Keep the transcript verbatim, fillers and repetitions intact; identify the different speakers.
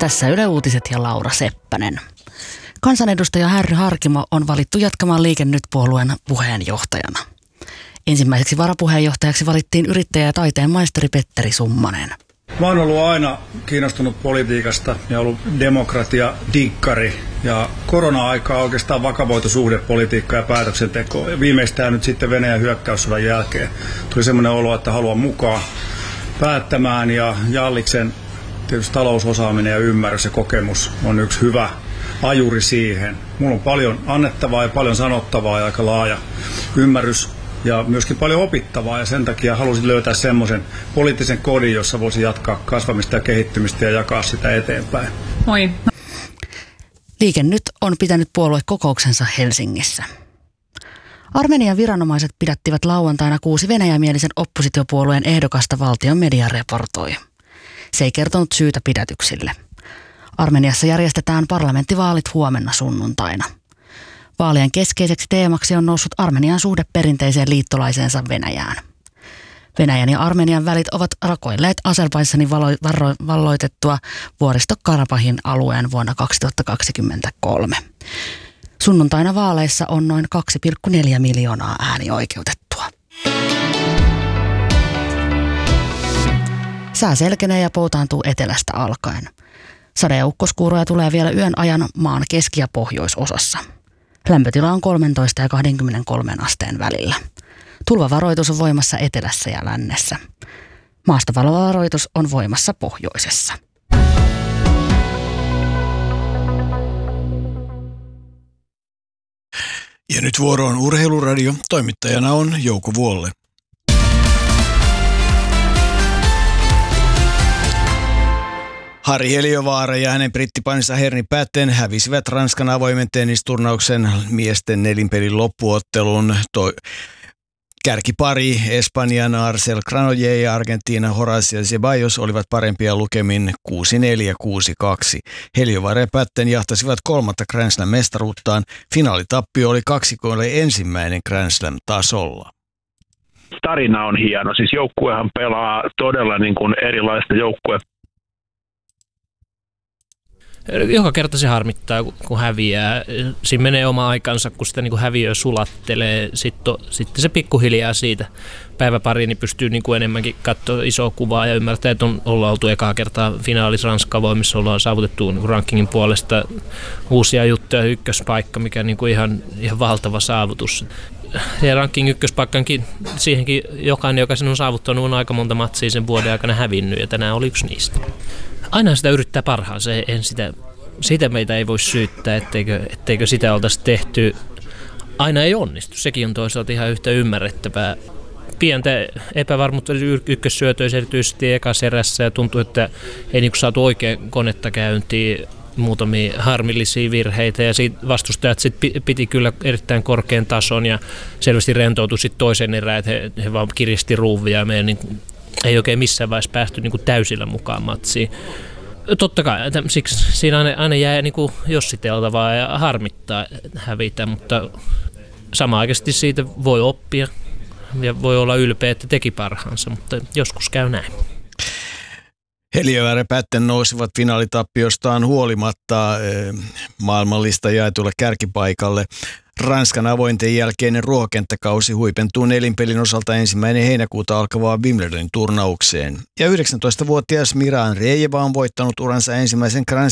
Speaker 1: Tässä Yle Uutiset ja Laura Seppänen. Kansanedustaja Harry Harkimo on valittu jatkamaan Liike Nyt-puolueen puheenjohtajana. Ensimmäiseksi varapuheenjohtajaksi valittiin yrittäjä ja taiteen maisteri Petteri Summanen.
Speaker 2: Mä oon ollut aina kiinnostunut politiikasta ja ollut demokratia-dikkari. Ja korona-aikaa on oikeastaan vakavoitu suhde politiikkaa ja päätöksentekoa. Ja viimeistään nyt sitten Venäjän hyökkäyssodan jälkeen tuli semmoinen olo, että haluan mukaan päättämään. Ja Jalliksen tietysti talousosaaminen ja ymmärrys ja kokemus on yksi hyvä ajuri siihen. Mulla on paljon annettavaa ja paljon sanottavaa ja aika laaja ymmärrys. Ja myöskin paljon opittavaa, ja sen takia halusin löytää semmoisen poliittisen kodin, jossa voisi jatkaa kasvamista ja kehittymistä ja jakaa sitä eteenpäin.
Speaker 3: Moi.
Speaker 1: Liike Nyt on pitänyt puoluekokouksensa Helsingissä. Armenian viranomaiset pidättivät lauantaina kuusi venäjämielisen oppositiopuolueen ehdokasta, valtion media raportoi. Se ei kertonut syytä pidätyksille. Armeniassa järjestetään parlamenttivaalit huomenna sunnuntaina. Vaalien keskeiseksi teemaksi on noussut Armenian suhde perinteiseen liittolaiseensa Venäjään. Venäjän ja Armenian välit ovat rakoilleet Azerbaidžanin valloitettua Vuoristo-Karabahin alueen vuonna kaksituhattakaksikymmentäkolme. Sunnuntaina vaaleissa on noin kaksi pilkku neljä miljoonaa äänioikeutettua. Sää selkenee ja poutaantuu etelästä alkaen. Sade- ja ukkoskuuroja tulee vielä yön ajan maan keski- ja pohjoisosassa. Lämpötila on kolmetoista ja kaksikymmentäkolme asteen välillä. Tulvavaroitus on voimassa etelässä ja lännessä. Maastopalovaroitus on voimassa pohjoisessa.
Speaker 4: Ja nyt vuoro on Urheiluradio. Toimittajana on Jouko Vuolle. Harri Heliövaara ja hänen brittipainissa Herni Patten hävisivät Ranskan avoimen tennisturnauksen miesten nelinpelin loppuottelun. Toi kärkipari Espanjan Arcel Granollers ja Argentiina Horacio Zeballos olivat parempia lukemin kuusi neljä kuusi kaksi. Heliövaara ja Patten jahtasivat kolmatta Grand Slam-mestaruuttaan. Finaalitappio oli kaksikoille ensimmäinen Grand Slam-tasolla.
Speaker 5: Tarina on hieno. Siis joukkuehan pelaa todella niin kuin erilaista joukkue.
Speaker 6: Joka kerta se harmittaa, kun häviää. Siinä menee oma aikansa, kun sitä niin kuin häviöä sulattelee. Sitten, sitten se pikkuhiljaa siitä päivä pari niin pystyy niin kuin enemmänkin katsoa isoa kuvaa ja ymmärtää, että on, ollaan oltu ekaa kertaa finaalissa Ranska-avoimissa, ollaan saavutettu niin kuin rankingin puolesta uusia juttuja, ykköspaikka, mikä on niin kuin ihan, ihan valtava saavutus. Ja ranking ykköspaikkankin, siihenkin jokainen, joka sen on saavuttanut, on aika monta matsia sen vuoden aikana hävinnyt, ja tänään oli yksi niistä. Aina sitä yrittää parhaansa, en sitä, sitä meitä ei voi syyttää, etteikö, etteikö sitä oltaisi tehty. Aina ei onnistu, sekin on toisaalta ihan yhtä ymmärrettävää. Pientä epävarmuutta ykkössyötöissä erityisesti ekassa erässä, ja tuntuu, että ei niin kuin saatu oikein konetta käyntiin. Muutamia harmillisia virheitä, ja siitä vastustajat sit piti kyllä erittäin korkean tason ja selvästi rentoutui sitten toisen erään, että he, he vaan kiristi ruuvia ja meidän niin, ei oikein missään vaiheessa päästy niin kuin täysillä mukaan matsiin. Totta kai, siksi siinä aina, aina jää niin kuin jossiteltavaa ja harmittaa hävitä, mutta samanaikaisesti siitä voi oppia ja voi olla ylpeä, että teki parhaansa, mutta joskus käy näin.
Speaker 4: Heliövaara ja Patten nousivat finaalitappioistaan huolimatta maailmanlista jaetulle kärkipaikalle. Ranskan avointen jälkeinen ruohokenttäkausi huipentuu nelinpelin osalta ensimmäinen heinäkuuta alkavaan Wimbledonin turnaukseen. Ja yhdeksäntoistavuotias Mira Andreeva on voittanut uransa ensimmäisen Grand